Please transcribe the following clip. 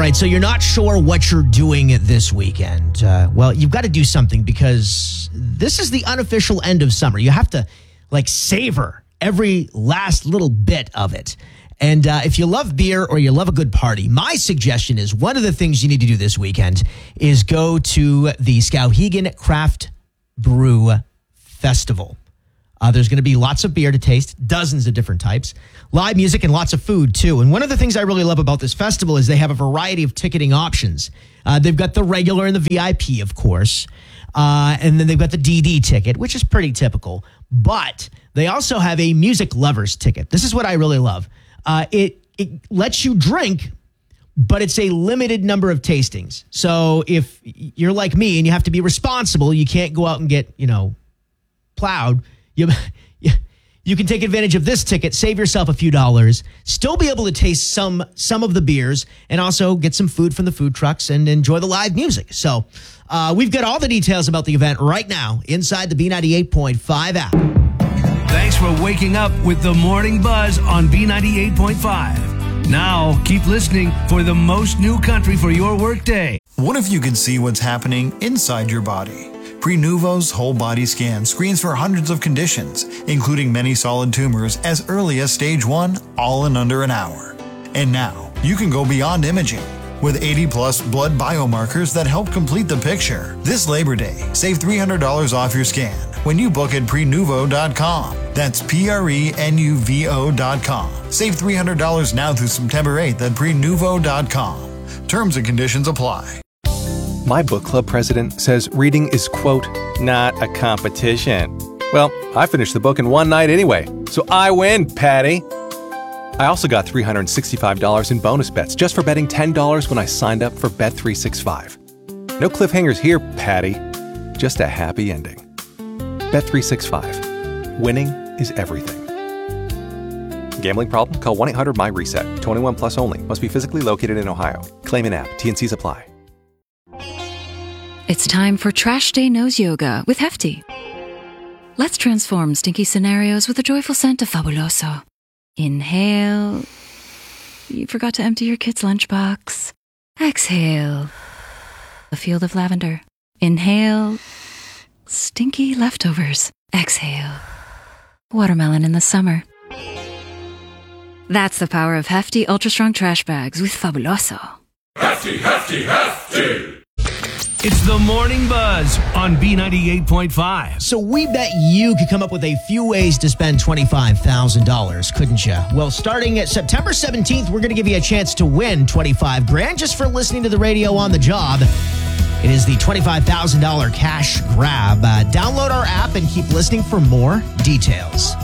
right, so you're not sure what you're doing this weekend. Well, you've got to do something because this is the unofficial end of summer. You have to, savor every last little bit of it. And if you love beer or you love a good party, my suggestion is one of the things you need to do this weekend is go to the Skowhegan Craft Brew Festival. There's going to be lots of beer to taste, dozens of different types, live music, and lots of food, too. And one of the things I really love about this festival is they have a variety of ticketing options. They've got the regular and the VIP, of course. And then they've got the DD ticket, which is pretty typical. But they also have a music lovers ticket. This is what I really love. It lets you drink, but it's a limited number of tastings. So if you're like me and you have to be responsible, you can't go out and get, plowed. You can take advantage of this ticket, save yourself a few dollars, still be able to taste some of the beers, and also get some food from the food trucks and enjoy the live music. So we've got all the details about the event right now inside the B98.5 app. Thanks for waking up with the Morning Buzz on B98.5. Now keep listening for the most new country for your workday. What if you could see what's happening inside your body? Prenuvo's whole body scan screens for hundreds of conditions, including many solid tumors as early as stage 1, all in under an hour. And now, you can go beyond imaging with 80-plus blood biomarkers that help complete the picture. This Labor Day, save $300 off your scan when you book at Prenuvo.com. That's Prenuvo.com. Save $300 now through September 8th at Prenuvo.com. Terms and conditions apply. My book club president says reading is, quote, not a competition. Well, I finished the book in one night anyway, so I win, Patty. I also got $365 in bonus bets just for betting $10 when I signed up for Bet365. No cliffhangers here, Patty. Just a happy ending. Bet365. Winning is everything. Gambling problem? Call 1-800-MY-RESET. 21 plus only. Must be physically located in Ohio. Claim an app. T&Cs apply. It's time for Trash Day Nose Yoga with Hefty. Let's transform stinky scenarios with a joyful scent of Fabuloso. Inhale. You forgot to empty your kid's lunchbox. Exhale. A field of lavender. Inhale. Stinky leftovers. Exhale. Watermelon in the summer. That's the power of Hefty Ultra Strong Trash Bags with Fabuloso. Hefty, Hefty, Hefty! It's the Morning Buzz on B98.5. So we bet you could come up with a few ways to spend $25,000, couldn't you? Well, starting at September 17th, we're going to give you a chance to win $25,000 just for listening to the radio on the job. It is the $25,000 cash grab. Download our app and keep listening for more details.